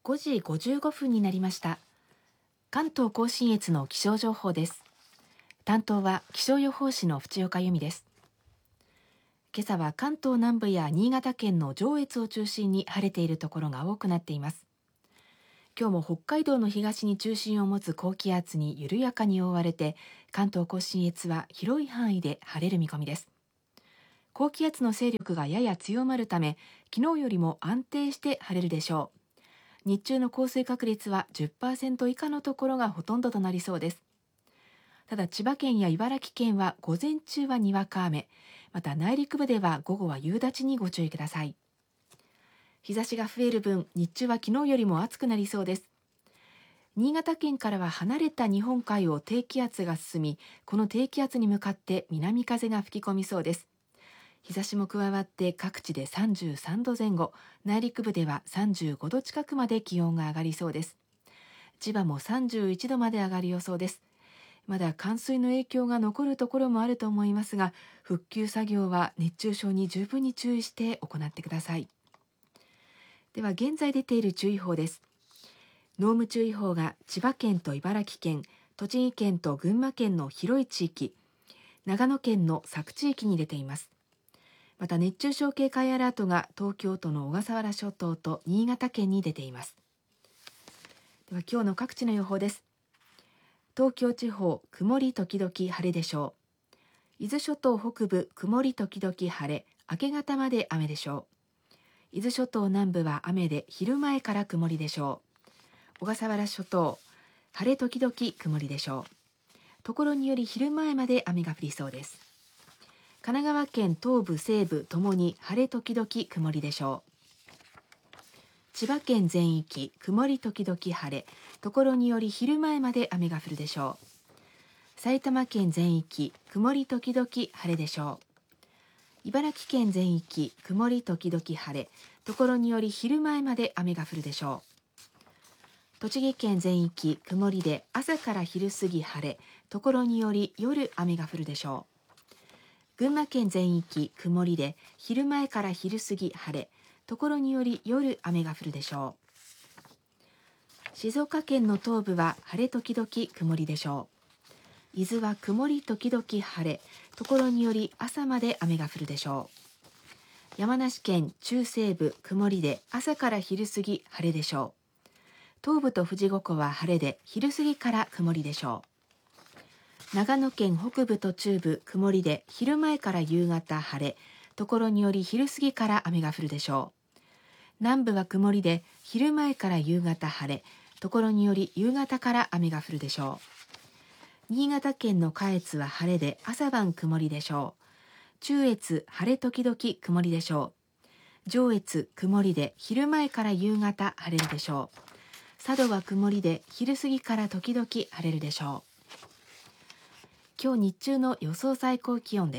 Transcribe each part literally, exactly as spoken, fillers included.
ごじごじゅうごふんになりました。関東甲信越の気象情報です。担当は気象予報士の淵岡由美です。今朝は関東南部や新潟県の上越を中心に晴れているところが多くなっています。今日も北海道の東に中心を持つ高気圧に緩やかに覆われて、関東甲信越は広い範囲で晴れる見込みです。高気圧の勢力がやや強まるため、昨日よりも安定して晴れるでしょう。日中の降水確率は じゅっパーセント 以下のところがほとんどとなりそうです。ただ千葉県や茨城県は午前中はにわか雨、また内陸部では午後は夕立にご注意ください。日差しが増える分、日中は昨日よりも暑くなりそうです。新潟県からは離れた日本海を低気圧が進み、この低気圧に向かって南風が吹き込みそうです。日差しも加わって各地でさんじゅうさんどぜん後、内陸部ではさんじゅうごど近くまで気温が上がりそうです。千葉もさんじゅういちどまで上がる予想です。まだ冠水の影響が残るところもあると思いますが、復旧作業は熱中症に十分に注意して行ってください。では現在出ている注意報です。濃霧注意報が千葉県と茨城県、栃木県と群馬県の広い地域、長野県の佐久地域に出ています。また熱中症警戒アラートが東京都の小笠原諸島と新潟県に出ています。では今日の各地の予報です。東京地方、曇り時々晴れでしょう。伊豆諸島北部、曇り時々晴れ、明け方まで雨でしょう。伊豆諸島南部は雨で昼前から曇りでしょう。小笠原諸島、晴れ時々曇りでしょう。ところにより昼前まで雨が降りそうです。神奈川県東部西部ともに晴れ時々曇りでしょう。千葉県全域曇り時々晴れ、ところにより昼前まで雨が降るでしょう。埼玉県全域曇り時々晴れでしょう。茨城県全域曇り時々晴れ、ところにより昼前まで雨が降るでしょう。栃木県全域曇りで朝から昼過ぎ晴れ、ところにより夜雨が降るでしょう。群馬県全域曇りで昼前から昼過ぎ晴れ、ところにより夜雨が降るでしょう。静岡県の東部は晴れ時々曇りでしょう。伊豆は曇り時々晴れ、ところにより朝まで雨が降るでしょう。山梨県中西部曇りで朝から昼過ぎ晴れでしょう。東部と富士五湖は晴れで昼過ぎから曇りでしょう。長野県北部と中部曇りで昼前から夕方晴れ、ところにより昼過ぎから雨が降るでしょう。南部は曇りで昼前から夕方晴れ、ところにより夕方から雨が降るでしょう。新潟県の下越は晴れで朝晩曇りでしょう。中越晴れ時々曇りでしょう。上越曇りで昼前から夕方晴れるでしょう。佐渡は曇りで昼過ぎから時々晴れるでしょう。今日日中の予想最高気温です。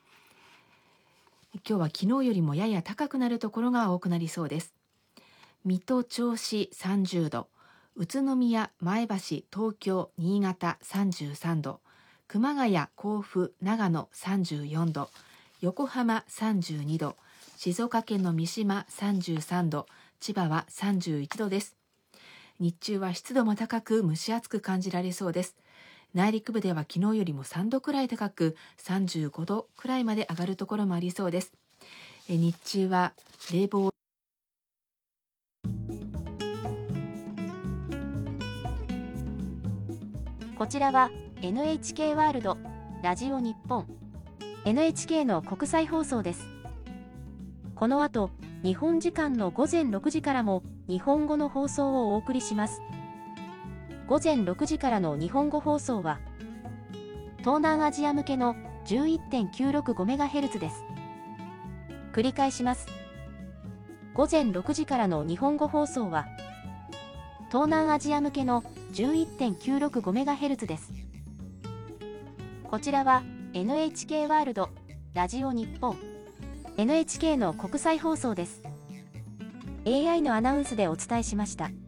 今日は昨日よりもやや高くなるところが多くなりそうです。水戸、銚子さんじゅうど、宇都宮、前橋、東京、新潟さんじゅうさんど、熊谷、甲府、長野さんじゅうよんど、横浜さんじゅうにど、静岡県の三島さんじゅうさんど、千葉はさんじゅういちどです。日中は湿度も高く蒸し暑く感じられそうです。内陸部では昨日よりもさんどくらい高くさんじゅうごどくらいまで上がるところもありそうです。え日中は冷房こちらは エヌエイチケー ワールドラジオ日本 エヌエイチケー の国際放送です。この後日本時間のごぜんろくじからも日本語の放送をお送りします。ごぜんろくじからの日本語放送は東南アジア向けの じゅういってんきゅうろくごメガヘルツ です。繰り返します。ごぜんろくじからの日本語放送は東南アジア向けの じゅういってんきゅうろくごメガヘルツ です。こちらは エヌエイチケー ワールドラジオ日本 エヌエイチケー の国際放送です。エーアイ のアナウンスでお伝えしました。